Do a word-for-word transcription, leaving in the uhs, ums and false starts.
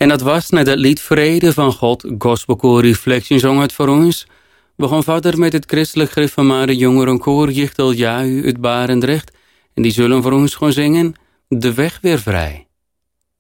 En dat was net het lied Vrede van God, gospelkoor Reflection zong het voor ons. We gaan verder met het christelijk gereformeerde jongerenkoor Jichtel Jaju uit Barendrecht. En die zullen voor ons gaan zingen De Weg weer vrij.